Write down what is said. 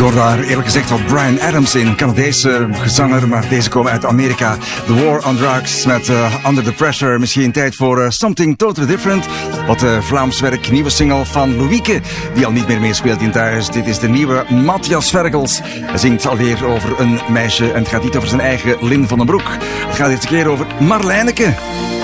hoor daar eerlijk gezegd wat Bryan Adams in, Canadese zanger, maar deze komen uit Amerika. The War on Drugs met Under the Pressure. Misschien tijd voor Something Totally Different. Wat Vlaams werk, nieuwe single van Louieke, die al niet meer meespeelt in Thuis. Dit is de nieuwe Matthias Vergels. Hij zingt alweer over een meisje en het gaat niet over zijn eigen Lin van den Broek. Het gaat deze keer over Marlijneke.